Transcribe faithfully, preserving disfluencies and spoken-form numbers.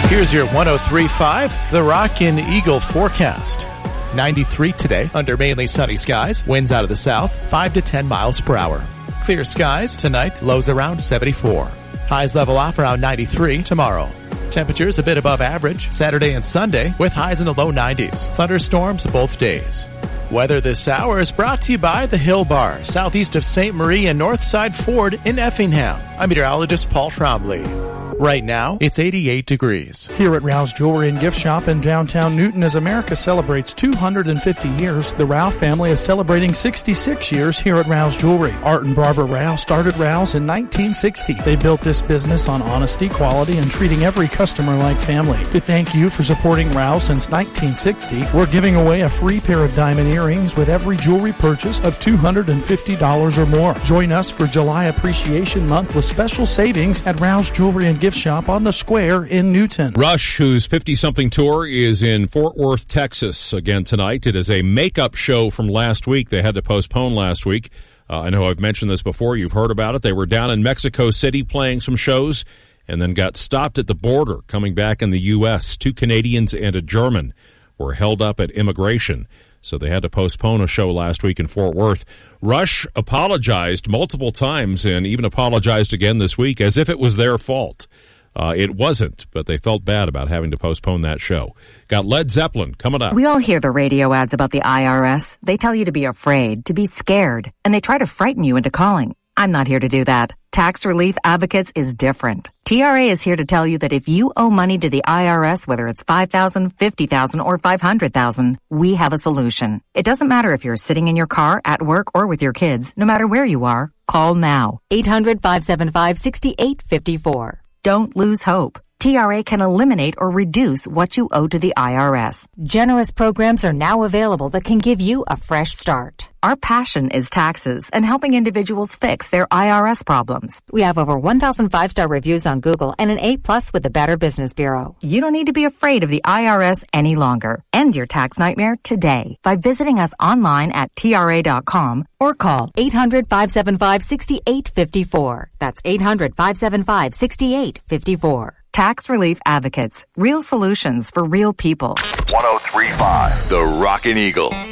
Here's your one oh three point five The Rockin' Eagle forecast. ninety-three today under mainly sunny skies. Winds out of the south, five to ten miles per hour. Clear skies tonight, lows around seventy-four. Highs level off around ninety-three tomorrow. Temperatures a bit above average Saturday and Sunday with highs in the low nineties. Thunderstorms both days. Weather this hour is brought to you by the Hill Bar, southeast of Saint Marie and Northside Ford in Effingham. I'm meteorologist Paul Trombley. Right now, it's eighty-eight degrees. Here at Rouse Jewelry and Gift Shop in downtown Newton, as America celebrates two hundred fifty years, the Rouse family is celebrating sixty-six years here at Rouse Jewelry. Art and Barbara Rouse started Rouse in nineteen sixty. They built this business on honesty, quality, and treating every customer like family. To thank you for supporting Rouse since nineteen sixty, we're giving away a free pair of diamond earrings with every jewelry purchase of two hundred fifty dollars or more. Join us for July Appreciation Month with special savings at Rouse Jewelry and Gift Shop on the Square in Newton. Rush, whose fifty-something tour is in Fort Worth, Texas again tonight. It is a makeup show from last week. They had to postpone last week. Uh, I know I've mentioned this before. You've heard about it. They were down in Mexico City playing some shows and then got stopped at the border coming back in the U S Two Canadians and a German were held up at immigration. So they had to postpone a show last week in Fort Worth. Rush apologized multiple times and even apologized again this week as if it was their fault. Uh, it wasn't, but they felt bad about having to postpone that show. Got Led Zeppelin coming up. We all hear the radio ads about the I R S. They tell you to be afraid, to be scared, and they try to frighten you into calling. I'm not here to do that. Tax Relief Advocates is different. T R A is here to tell you that if you owe money to the I R S, whether it's five thousand dollars, fifty thousand dollars, or five hundred thousand dollars, we have a solution. It doesn't matter if you're sitting in your car, at work, or with your kids. No matter where you are, call now. eight hundred, five seven five, six eight five four. Don't lose hope. T R A can eliminate or reduce what you owe to the I R S. Generous programs are now available that can give you a fresh start. Our passion is taxes and helping individuals fix their I R S problems. We have over one thousand five-star reviews on Google and an A plus with the Better Business Bureau. You don't need to be afraid of the I R S any longer. End your tax nightmare today by visiting us online at T R A dot com or call eight hundred, five seven five, six eight five four. That's eight hundred, five seven five, six eight five four. Tax Relief Advocates. Real solutions for real people. one oh three point five The Rockin' Eagle.